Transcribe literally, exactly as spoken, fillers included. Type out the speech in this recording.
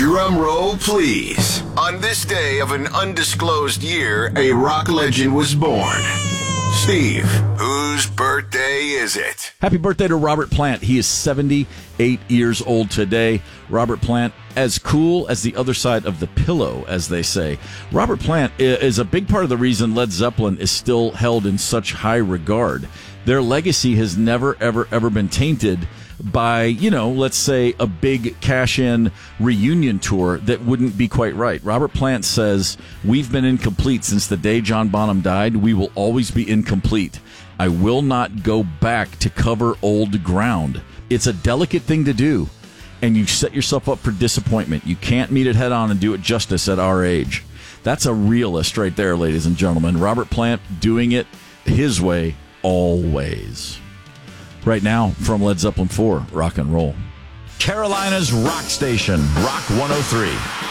Drum roll, please. On this day of an undisclosed year, a rock legend was born. Steve, whose birthday is it? Happy birthday to Robert Plant. He is seventy-eight years old today. Robert Plant, as cool as the other side of the pillow, as they say. Robert Plant is a big part of the reason Led Zeppelin is still held in such high regard. Their legacy has never, ever, ever been tainted by, you know, let's say a big cash-in reunion tour that wouldn't be quite right. Robert Plant says, we've been incomplete since the day John Bonham died. We will always be incomplete. I will not go back to cover old ground. It's a delicate thing to do, and you set yourself up for disappointment. You can't meet it head-on and do it justice at our age. That's a realist right there, ladies and gentlemen. Robert Plant doing it his way always. Right now, from Led Zeppelin four, Rock and Roll. Carolina's rock station, Rock one oh three.